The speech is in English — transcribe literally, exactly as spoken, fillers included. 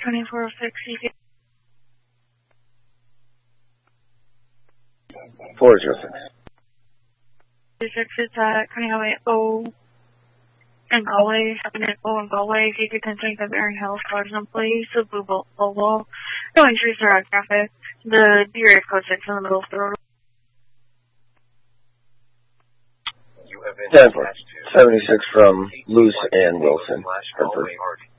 Connie four oh six, C K. four oh six. six is at Connie Highway O and Galway, seven and O and Galway. If you could continue the Bearing Hills College employees, so Blue Bolt Oval. No entries or out traffic. The D R code six in the middle of the road. ten four. seventy-six from Luce and Wilson. Hartford.